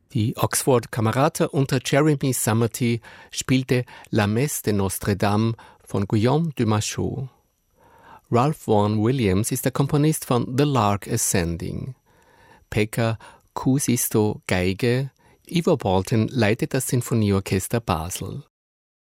Die Oxford Camerata unter Jeremy Summerty spielte La Messe de Notre Dame von Guillaume de Machaut. Ralph Vaughan Williams ist der Komponist von The Lark Ascending. Pekka Kuusisto Geige, Ivo Bolton leitet das Sinfonieorchester Basel.